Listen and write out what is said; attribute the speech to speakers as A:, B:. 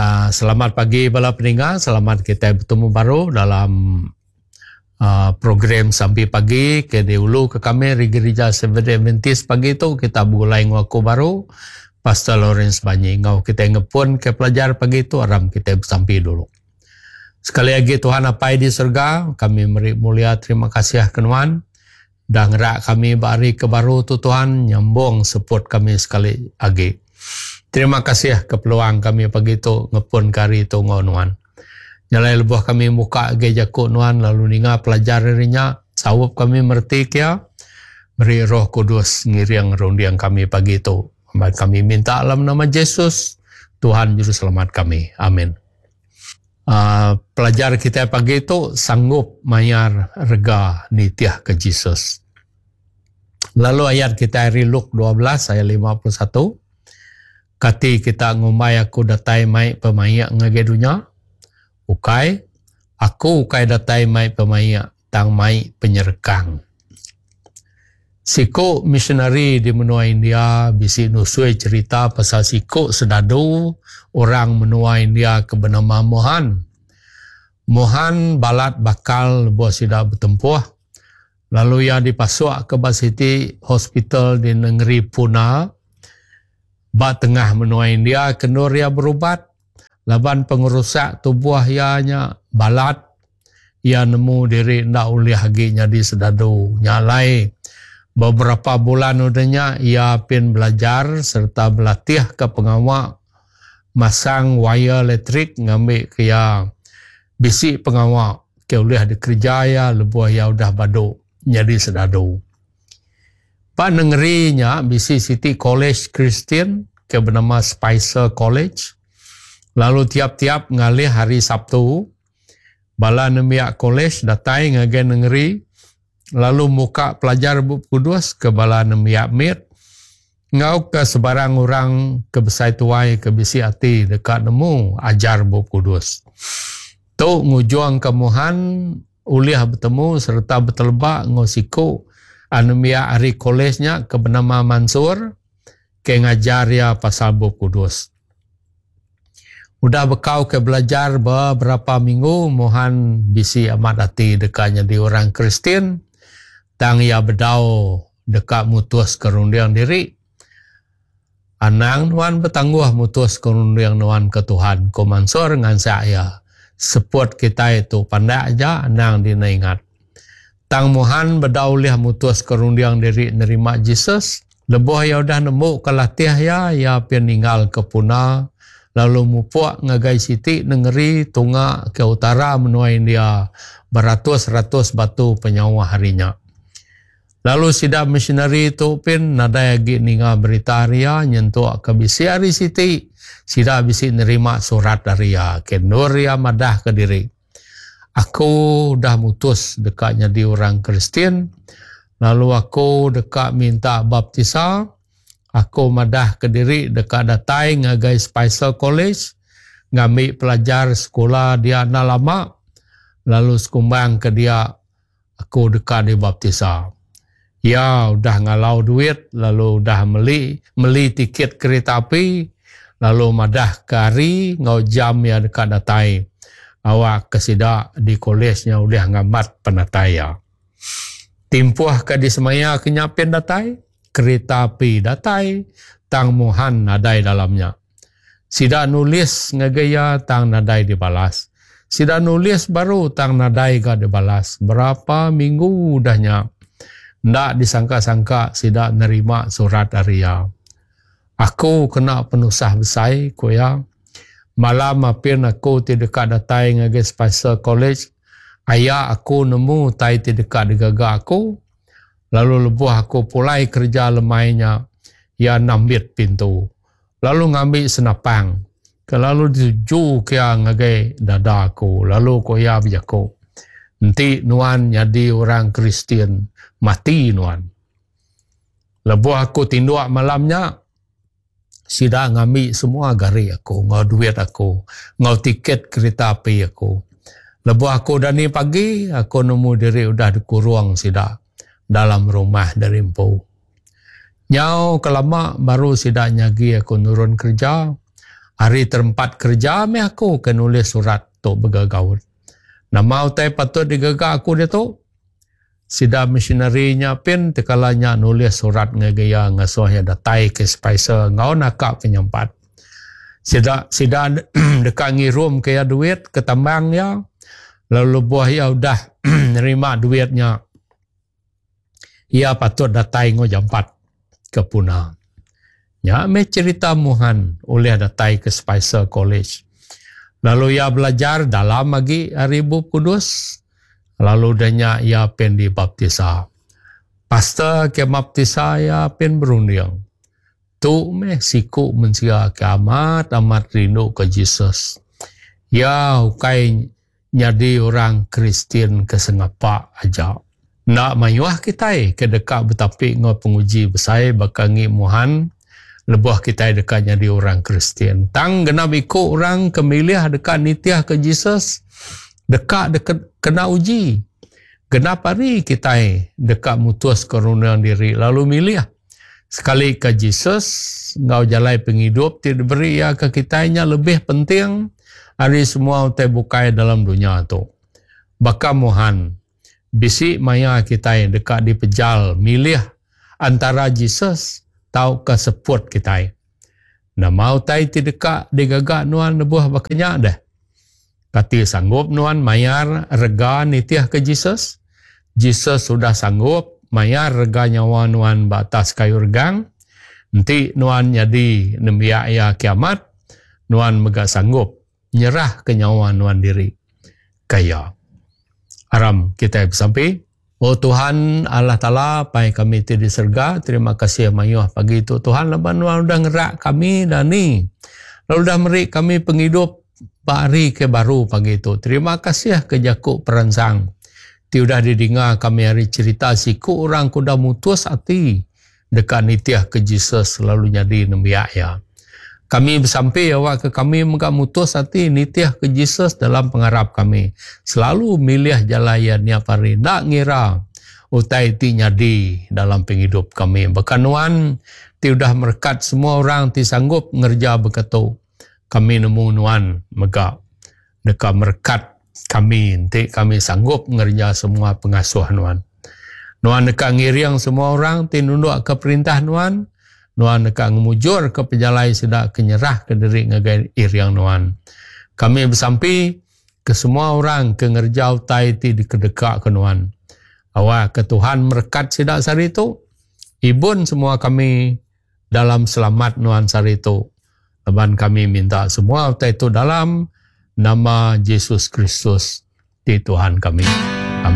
A: Selamat pagi bala pendengar, selamat kita bertemu baru dalam program Sampai Pagi. Ke dahulu ke kami di Gereja Seventh Adventist pagi itu kita mulai ngaku baru Pastor Lawrence Banyi. Ngau kita ngepun ke pelajar pagi itu aram kita bersampai dulu. Sekali lagi Tuhan apa di surga, kami beri mulia terima kasih kenuan. Dan ngerak kami bari ke baru tu Tuhan nyambung support kami sekali lagi. Terima kasih ke peluang kami pagi itu ngepun kari itu ngonuan. Nyalai lebuh kami muka gereja ku nuan lalu ninga pelajar dirinya sawup kami merti kia beri Roh Kudus ngiriang rundiang kami pagi itu. Kami minta dalam nama Yesus Tuhan juru selamat kami. Amin. Pelajar kita pagi itu sanggup mayar rega nitiah ke Yesus. Lalu ayat kita dari Luke 12 ayat 51. Kati kita ngumai aku datai mai pemayak ngagedunya. Ukai. Aku ukai datai mai pemayak tang mai penyerekang. Siko misionari di menua India bisi nusui cerita pasal siko sedadu orang menua India ke bernama Mohan. Mohan balat bakal buat sidak bertempuh. Lalu ia dipasuk ke Basiti Hospital di negeri Pune. Bak tengah menua India kendur ia berubat. Laban pengerusak tubuh ianya balat. Ia nemu diri ndak ulih lagi jadi sedadu. Nyalai beberapa bulan udahnya ia pin belajar serta berlatih ke pengawal masang wire elektrik ngambil ke ia bisi pengawal ke ulih dikerja ya lebuh ia udah baduk jadi sedadu. Pak negerinya bisi City College Christian ke bernama Spicer College. Lalu tiap-tiap ngalih hari Sabtu bala nemiak college datai ngagen negeri. Lalu muka pelajar buku kudus ke bala nemiak mit. Ngau ke sebarang orang ke besai tuai ke bisi hati dekat nemu ajar buku kudus. Tu ngujuang kemuhan ulih bertemu serta bertelbak ngosiko anemia hari kolesnya ke bernama Mansur ke ngajar ya pasal buku kudus. Udah bekau ke belajar beberapa minggu Mohan bisi amat hati dekatnya di orang Kristen tang ia bedau dekat mutus kerundiang diri. Anang nuan bertangguh mutus kerundiang nuan ke Tuhan ko Mansur ngan saya support kita itu pandai aja anang dinaingat. Tang Mohan berdaulih mutus kerundiang diri nerima Jesus. Lebuh ya udah nemu kelatih ya peninggal ke Pune. Lalu mupuak ngagai siti negeri tunga ke utara menua India. Beratus-ratus batu penyawa harinya. Lalu sida misionari itu pin nadai agi ninga berita ria nyentuh ke bisi hari siti. Sida bisi nerima surat dari ya. Kendur ya madah ke diri. Aku dah mutus dekatnya di orang Kristen. Lalu aku dekat minta baptisa. Aku madah ke diri dekat datai ngagai Spicer College. Ngambil pelajar sekolah dia na lama. Lalu sekumbang ke dia. Aku dekat di baptisa. Ya udah ngalau duit. Lalu udah meli tiket kereta api. Lalu madah ke hari. Ngau jam ya dekat datai. Awak kesida di kolesnya udah ngamat penataya. Timpuh ke di semaya kenyapin datai. Kereta api datai. Tang Mohan nadai dalamnya. Sida nulis ngegaya tang nadai dibalas. Sida nulis baru tang nadai ga dibalas. Berapa minggu udahnya. Ndak disangka-sangka sida nerima surat Arya. Aku kena penusah besai koya. Malam apin aku dekat datai ngage Spicer College. Ayah aku nemu tai dekat degaga aku. Lalu lebuh aku pulai kerja lemainya. Ya nambit pintu. Lalu ngambil senapang. Lalu dituju kia ngage dada aku. Lalu koya bijaku. Nanti nuan jadi orang Kristen. Mati nuan. Lebuh aku tinduk malamnya. Sida ngambil semua gari aku. Ngau duit aku. Ngau tiket kereta api aku. Lebuh aku dah ni pagi. Aku nemu diri udah dikurung sida. Dalam rumah dari empu. Nyau kelama baru sida nyagi aku nurun kerja. Hari terempat kerja me aku ke nulis surat tu bergagaut. Nama utai patut digagak aku dia tu. Sida missionary-nya pin tekalanya nulis surat ngegaya ngasuhnya datai ke Spicer ngau nakak penyampat. Sida dekat ngirum ke duit ke tambang ya. Lalu buah ya udah nerima duitnya. Ia patut datai ngojampat ke Puna. Ya, me cerita Muhan oleh datai ke Spicer College. Lalu ia belajar dalam lagi Ribu Kudus. Lalu danya ia pen di baptisa. Pastor ke baptisa ia pen berunding. Tu me siku mensia ke amat rindu ke Jesus. Ya ukai jadi orang Kristian ke sengapa aja. Nak mayuah kita ke dekat betapi ngau penguji besai bakangi Muhan. Lebuh kita dekat jadi orang Kristian. Tang genap ikut orang kemilih dekat nitiah ke Jesus. Dekat kena uji. Genap hari kita dekat mutus kerunaan diri. Lalu milih. Sekali ke Jesus. Ngau jalai penghidup. Tidak beri ya ke kitanya lebih penting. Hari semua utai bukai dalam dunia tu. Baka Muhan. Bisi maya kita dekat di pejal. Milih antara Jesus. Tahu ke support kita. Nah mau tai ti dekat digagak nuan nebuah bakanya dah. Kati sanggup nuan mayar rega nitiah ke Jesus. Jesus sudah sanggup mayar rega nyawa nuan batas kayu regang. Nanti nuan jadi nembiak ya kiamat. Nuan megak sanggup nyerah ke nyawa nuan diri. Kaya. Aram kita sampai. Oh Tuhan Allah Ta'ala, pai kami di surga, terima kasih mayuh pagi itu. Tuhan lepas nuan udah ngerak kami dan ni. Lalu dah merik kami penghidup hari ke baru pagi itu. Terima kasih ke Jakub peransang. Tiudah didengar kami hari cerita siku orang kuda mutus hati. Dekat nitiah ke Jesus selalu jadi nembiak ya. Kami bersampai awak ke kami megak mutus hati nitiah ke Jesus dalam pengharap kami. Selalu milih jalayan ni apa hari. Tak ngira utai ti nyadi dalam penghidup kami. Bahkan nuan ti udah merekat semua orang ti sanggup ngerja berkatu. Kami nemu nuan megak dekat merekat kami. Ti kami sanggup ngerja semua pengasuh nuan. Nuan dekat ngiriang semua orang ti nunduk ke perintah nuan. Nuan dekat ngemujur ke pejalai sedak kenyerah ke diri ngagai iriang nuan. Kami bersampai ke semua orang ke ngerjau tai ti di kedekak ke nuan. Awak ke Tuhan merekat sedak sari itu. Ibun semua kami dalam selamat nuan sari itu. Leban kami minta semua tai itu dalam nama Yesus Kristus di Tuhan kami.